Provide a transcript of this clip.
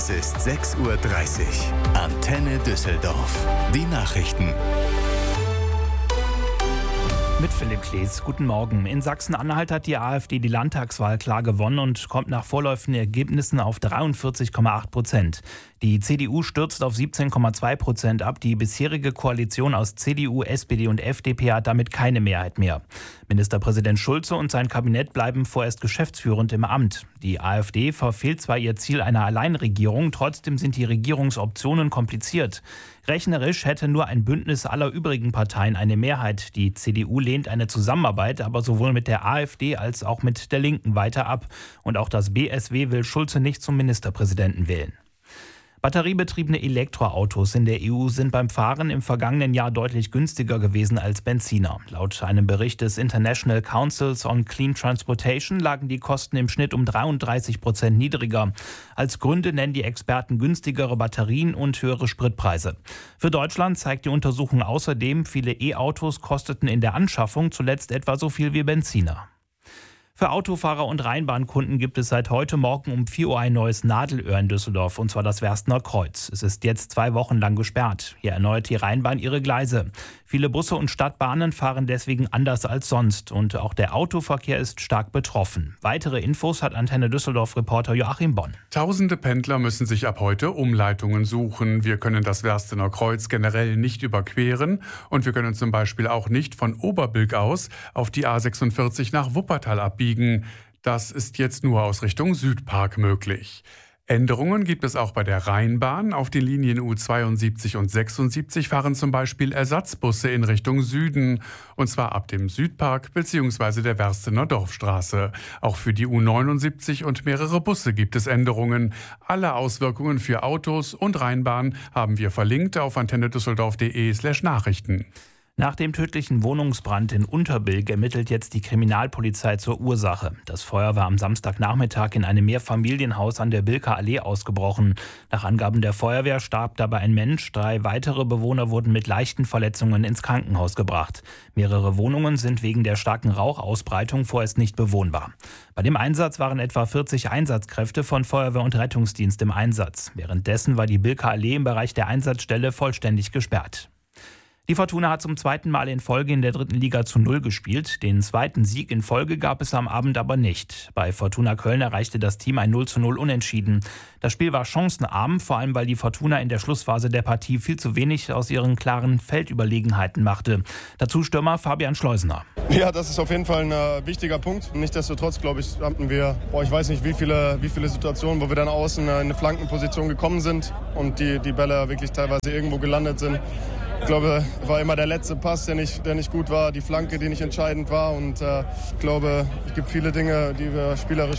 Es ist 6:30 Uhr. Antenne Düsseldorf. Die Nachrichten. Mit Philipp Klees. Guten Morgen. In Sachsen-Anhalt hat die AfD die Landtagswahl klar gewonnen und kommt nach vorläufigen Ergebnissen auf 43,8%. Die CDU stürzt auf 17,2% ab. Die bisherige Koalition aus CDU, SPD und FDP hat damit keine Mehrheit mehr. Ministerpräsident Schulze und sein Kabinett bleiben vorerst geschäftsführend im Amt. Die AfD verfehlt zwar ihr Ziel einer Alleinregierung, trotzdem sind die Regierungsoptionen kompliziert. Rechnerisch hätte nur ein Bündnis aller übrigen Parteien eine Mehrheit. Die CDU lehnt eine Zusammenarbeit aber sowohl mit der AfD als auch mit der Linken weiter ab. Und auch das BSW will Schulze nicht zum Ministerpräsidenten wählen. Batteriebetriebene Elektroautos in der EU sind beim Fahren im vergangenen Jahr deutlich günstiger gewesen als Benziner. Laut einem Bericht des International Councils on Clean Transportation lagen die Kosten im Schnitt um 33% niedriger. Als Gründe nennen die Experten günstigere Batterien und höhere Spritpreise. Für Deutschland zeigt die Untersuchung außerdem, viele E-Autos kosteten in der Anschaffung zuletzt etwa so viel wie Benziner. Für Autofahrer und Rheinbahnkunden gibt es seit heute Morgen um 4 Uhr ein neues Nadelöhr in Düsseldorf, und zwar das Werstener Kreuz. Es ist jetzt 2 Wochen lang gesperrt. Hier erneuert die Rheinbahn ihre Gleise. Viele Busse und Stadtbahnen fahren deswegen anders als sonst. Und auch der Autoverkehr ist stark betroffen. Weitere Infos hat Antenne Düsseldorf-Reporter Joachim Bonn. Tausende Pendler müssen sich ab heute Umleitungen suchen. Wir können das Werstener Kreuz generell nicht überqueren. Und wir können zum Beispiel auch nicht von Oberbilk aus auf die A46 nach Wuppertal abbiegen. Das ist jetzt nur aus Richtung Südpark möglich. Änderungen gibt es auch bei der Rheinbahn. Auf den Linien U72 und 76 fahren zum Beispiel Ersatzbusse in Richtung Süden. Und zwar ab dem Südpark bzw. der Werstener Dorfstraße. Auch für die U79 und mehrere Busse gibt es Änderungen. Alle Auswirkungen für Autos und Rheinbahn haben wir verlinkt auf antennedüsseldorf.de/Nachrichten. Nach dem tödlichen Wohnungsbrand in Unterbilk ermittelt jetzt die Kriminalpolizei zur Ursache. Das Feuer war am Samstagnachmittag in einem Mehrfamilienhaus an der Bilker Allee ausgebrochen. Nach Angaben der Feuerwehr starb dabei ein Mensch. 3 weitere Bewohner wurden mit leichten Verletzungen ins Krankenhaus gebracht. Mehrere Wohnungen sind wegen der starken Rauchausbreitung vorerst nicht bewohnbar. Bei dem Einsatz waren etwa 40 Einsatzkräfte von Feuerwehr und Rettungsdienst im Einsatz. Währenddessen war die Bilker Allee im Bereich der Einsatzstelle vollständig gesperrt. Die Fortuna hat zum 2. Mal in Folge in der 3. Liga zu 0 gespielt. Den 2. Sieg in Folge gab es am Abend aber nicht. Bei Fortuna Köln erreichte das Team ein 0:0 Unentschieden. Das Spiel war chancenarm, vor allem weil die Fortuna in der Schlussphase der Partie viel zu wenig aus ihren klaren Feldüberlegenheiten machte. Dazu Stürmer Fabian Schleusener. Ja, das ist auf jeden Fall ein wichtiger Punkt. Nichtsdestotrotz, glaube ich, hatten wir, ich weiß nicht, wie viele Situationen, wo wir dann außen in eine Flankenposition gekommen sind und die Bälle wirklich teilweise irgendwo gelandet sind. Ich glaube, es war immer der letzte Pass, der nicht gut war, die Flanke, die nicht entscheidend war. Und ich glaube, es gibt viele Dinge, die wir spielerisch